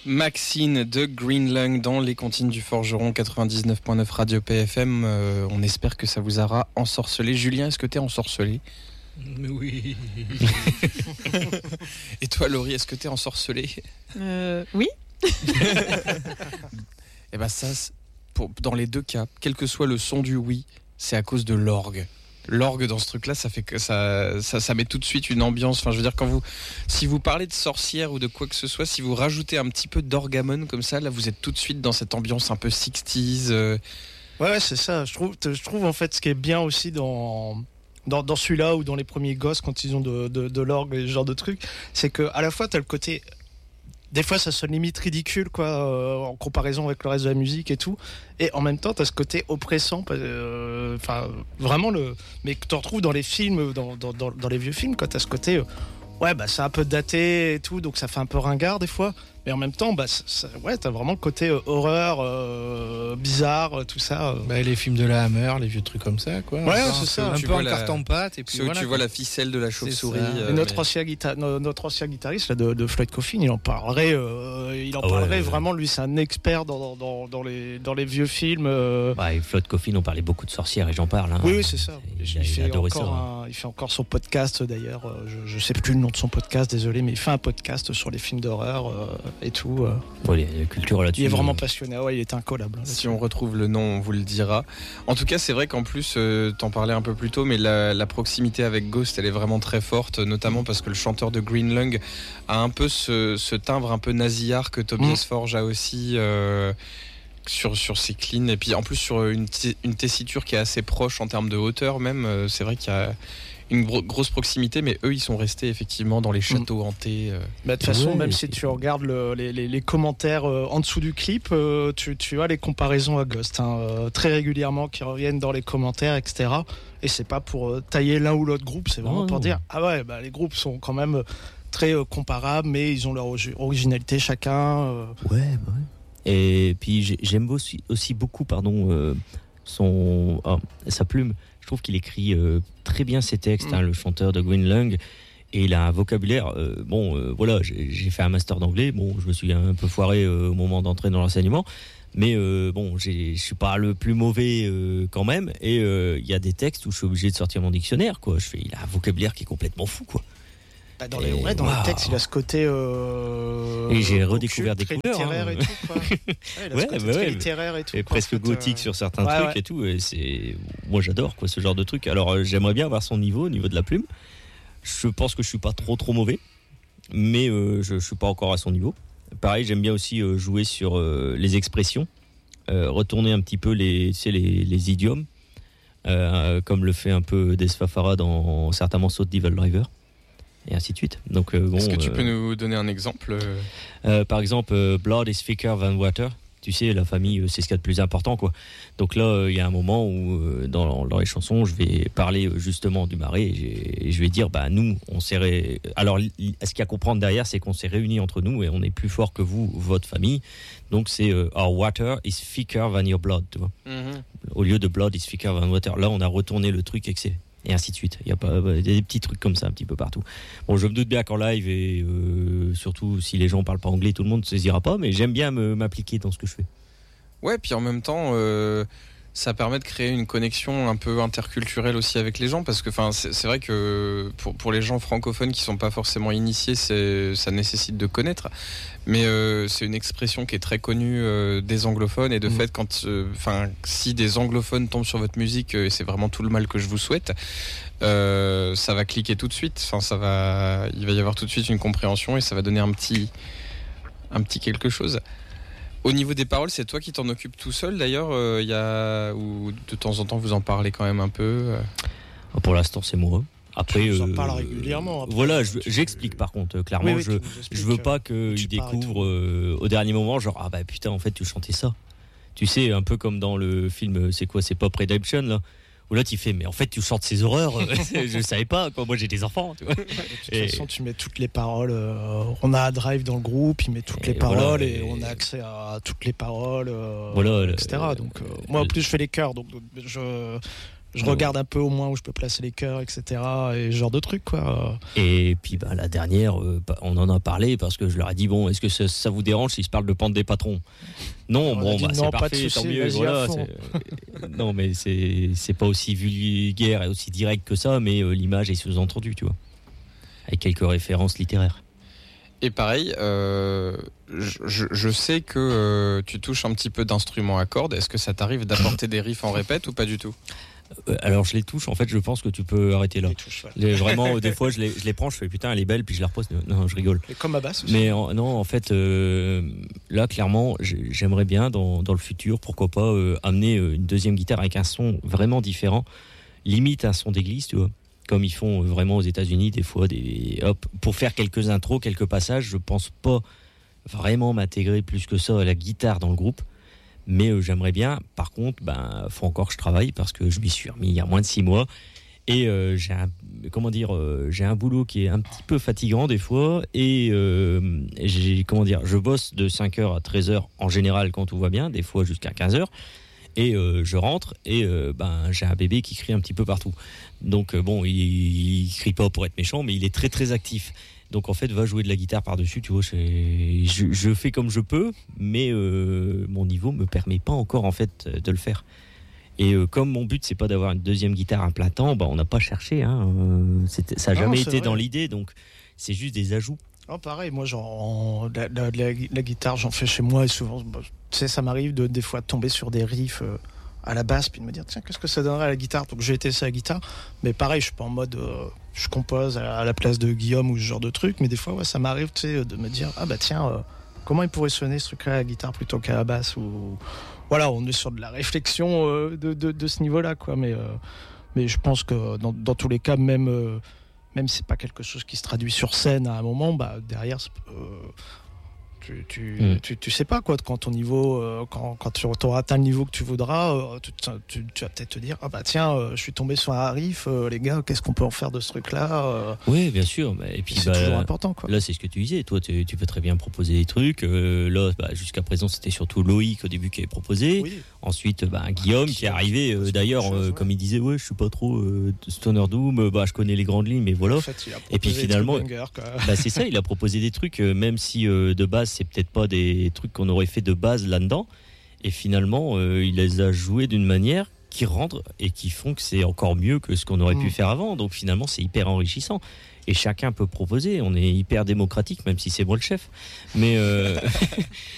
Maxine de Green Lung dans les comptines du Forgeron 99.9 Radio PFM. On espère que ça vous aura ensorcelé. Julien, est-ce que t'es ensorcelé ? Oui. Et toi, Laurie, est-ce que t'es ensorcelé ? Oui. Et ben ça, dans les deux cas, quel que soit le son du oui, c'est à cause de l'orgue. L'orgue dans ce truc-là, ça fait que ça met tout de suite une ambiance. Enfin, je veux dire, si vous parlez de sorcière ou de quoi que ce soit, si vous rajoutez un petit peu d'orgamon comme ça, là, vous êtes tout de suite dans cette ambiance un peu 60s. Ouais, c'est ça. Je trouve en fait ce qui est bien aussi dans celui-là ou dans les premiers Ghosts quand ils ont de l'orgue et ce genre de trucs, c'est que à la fois t'as le côté. Des fois, ça sonne limite ridicule, quoi, en comparaison avec le reste de la musique et tout. Et en même temps, t'as ce côté oppressant, vraiment mais que tu retrouves dans les films, dans les vieux films, quoi. T'as ce côté, c'est un peu daté et tout, donc ça fait un peu ringard des fois. Mais en même temps, t'as vraiment le côté horreur, bizarre, tout ça. Les films de la Hammer, les vieux trucs comme ça, quoi. Ouais, c'est ça. Un peu en carton-pâte. Et puis voilà, tu vois la ficelle de la chauve-souris. Notre ancien guitariste là, de Floyd Coffin, il en parlerait vraiment. Lui, c'est un expert dans les vieux films. Floyd Coffin, on parlait beaucoup de sorcières et j'en parle. Hein. Oui, c'est ça. Il fait encore son podcast d'ailleurs. Je sais plus le nom de son podcast, désolé, mais il fait un podcast sur les films d'horreur. Et tout. Il y a la culture là-dessus. Il est vraiment passionné. Il est incollable. Si on retrouve le nom, on vous le dira. En tout cas, c'est vrai qu'en plus, t'en parlais un peu plus tôt, mais la proximité avec Ghost, elle est vraiment très forte, notamment parce que le chanteur de Green Lung a un peu ce timbre un peu nasillard que Tobias Forge a aussi sur ses cleans. Et puis en plus, sur une tessiture qui est assez proche en termes de hauteur même. C'est vrai qu'il y a une grosse proximité, mais eux ils sont restés effectivement dans les châteaux hantés. De toute façon, même si tu regardes les commentaires en dessous du clip, tu as les comparaisons à Ghost très régulièrement qui reviennent dans les commentaires, etc. Et c'est pas pour tailler l'un ou l'autre groupe, c'est vraiment pour dire les groupes sont quand même très comparables, mais ils ont leur originalité chacun. Et puis j'aime aussi beaucoup sa plume. Je trouve qu'il écrit très bien ses textes, le chanteur de Green Lung, et il a un vocabulaire. J'ai fait un master d'anglais. Je me suis un peu foiré au moment d'entrer dans l'enseignement, mais je suis pas le plus mauvais quand même. Et il y a des textes où je suis obligé de sortir mon dictionnaire, quoi. Il a un vocabulaire qui est complètement fou, quoi. Dans les textes, il a ce côté. Et j'ai redécouvert des couleurs. Littéraire et tout, quoi. Littéraire et tout. Et presque gothique sur certains trucs et tout. Et moi, j'adore ce genre de truc. Alors, j'aimerais bien avoir son niveau, au niveau de la plume. Je pense que je suis pas trop mauvais, mais je suis pas encore à son niveau. Pareil, j'aime bien aussi jouer sur les expressions, retourner un petit peu les idiomes, comme le fait un peu Desfafara dans certains morceaux de Devil Driver. Et ainsi de suite. Donc, est-ce que tu peux nous donner un exemple ? Par exemple, Blood is thicker than water. Tu sais, la famille, c'est ce qu'il y a de plus important, quoi. Donc là, il y a un moment où, dans les chansons, je vais parler justement du marais et je vais dire, nous, on s'est Alors, ce qu'il y a à comprendre derrière, c'est qu'on s'est réunis entre nous et on est plus fort que vous, votre famille. Donc, c'est our water is thicker than your blood, tu vois. Au lieu de blood is thicker than water. Là, on a retourné le truc et ainsi de suite. Il y a des petits trucs comme ça un petit peu partout. Bon, je me doute bien qu'en live et surtout si les gens parlent pas anglais, tout le monde ne saisira pas, mais j'aime bien m'appliquer dans ce que je fais. Ouais, puis en même temps, ça permet de créer une connexion un peu interculturelle aussi avec les gens, parce que c'est vrai que pour les gens francophones qui sont pas forcément initiés, ça nécessite de connaître, mais c'est une expression qui est très connue des anglophones, et de fait si des anglophones tombent sur votre musique, et c'est vraiment tout le mal que je vous souhaite, ça va cliquer tout de suite, il va y avoir tout de suite une compréhension et ça va donner un petit quelque chose. Au niveau des paroles, c'est toi qui t'en occupes tout seul d'ailleurs, ou de temps en temps vous en parlez quand même un peu Pour l'instant, c'est moi. Après, on en parle régulièrement. Après, voilà, j'explique par contre clairement. Je veux pas qu'ils découvrent au dernier moment, genre putain, en fait tu chantais ça. Tu sais, un peu comme dans le film, c'est Pop Redemption là. Où là tu fais, mais en fait tu chantes ces horreurs. Je savais pas, quoi. Moi j'ai des enfants, tu vois. De toute façon, tu mets toutes les paroles. On a un drive dans le groupe, il met toutes les paroles et on a accès à toutes les paroles, etc. Donc moi en plus je fais les chœurs, donc je regarde un peu au moins où je peux placer les chœurs, etc. Et ce genre de trucs, quoi. Et puis la dernière, on en a parlé parce que je leur ai dit bon, est-ce que ça vous dérange si je parle de pente des patrons? Non, On a dit non, c'est pas parfait, de souci, tant mieux. vas-y Voilà, à fond. non, mais c'est pas aussi vulgaire et aussi direct que ça, mais l'image est sous-entendue, tu vois, avec quelques références littéraires. Et pareil, je sais que tu touches un petit peu d'instruments à cordes. Est-ce que ça t'arrive d'apporter des riffs en répète ou pas du tout? Alors je les touche, en fait je pense que tu peux arrêter là. Les touches, voilà. Vraiment, des fois je les prends, je fais putain elle est belle, puis je la repose. Non, je rigole. Et comme à basse aussi. Mais non, en fait, là, clairement, j'aimerais bien, dans le futur, pourquoi pas, amener une deuxième guitare avec un son vraiment différent, limite un son d'église, tu vois, comme ils font vraiment aux États-Unis, des fois, pour faire quelques intros, quelques passages. Je pense pas vraiment m'intégrer plus que ça à la guitare dans le groupe, mais j'aimerais bien. Par contre, faut encore que je travaille parce que je m'y suis remis il y a moins de 6 mois. Et j'ai un boulot qui est un petit peu fatigant des fois, et je bosse de 5h à 13h en général quand tout va bien, des fois jusqu'à 15h, et je rentre et j'ai un bébé qui crie un petit peu partout. Donc il crie pas pour être méchant, mais il est très très actif. Donc en fait, va jouer de la guitare par-dessus, tu vois, je fais comme je peux, mais mon niveau me permet pas encore en fait de le faire. Et comme mon but c'est pas d'avoir une deuxième guitare à plein temps, on n'a pas cherché, hein. Ça n'a jamais été dans l'idée, donc c'est juste des ajouts. Oh, pareil, moi la guitare j'en fais chez moi et souvent tu sais, ça m'arrive des fois de tomber sur des riffs à la basse puis de me dire tiens, qu'est-ce que ça donnerait à la guitare, donc j'ai testé la guitare, mais pareil je suis pas en mode je compose à la place de Guillaume ou ce genre de truc, mais des fois ça m'arrive, tu sais, de me dire tiens, comment il pourrait sonner ce truc là à la guitare plutôt qu'à la basse, ou voilà, on est sur de la réflexion de ce niveau-là, quoi. Mais je pense que dans tous les cas, même si c'est pas quelque chose qui se traduit sur scène à un moment, derrière, tu sais pas, quoi. Quand ton niveau, quand tu auras atteint le niveau que tu voudras, tu vas peut-être te dire tiens, je suis tombé sur un riff, les gars, qu'est-ce qu'on peut en faire de ce truc-là? Oui, bien sûr. Et puis c'est toujours important, quoi. Là, c'est ce que tu disais. Toi, tu peux très bien proposer des trucs. Là, jusqu'à présent, c'était surtout Loïc au début qui avait proposé. Oui. Ensuite, Guillaume qui est arrivé. D'ailleurs, comme il disait, je suis pas trop Stoner Doom. Je connais les grandes lignes, mais voilà. En fait, et puis finalement, c'est ça. Il a proposé des trucs, même si de base, c'est peut-être pas des trucs qu'on aurait fait de base là-dedans. Et finalement, il les a joués d'une manière qui rendent et qui font que c'est encore mieux que ce qu'on aurait pu faire avant. Donc finalement, c'est hyper enrichissant. Et chacun peut proposer. On est hyper démocratique, même si c'est moi le chef. Mais